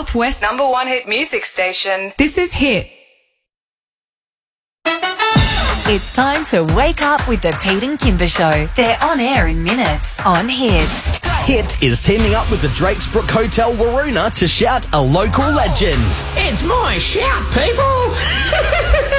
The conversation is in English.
Southwest #1 hit music station. This is Hit. It's time to wake up with the Pete and Kimber Show. They're on air in minutes on Hit. Hit is teaming up with the Drakesbrook Hotel Waroona to shout a local legend. It's my shout, people!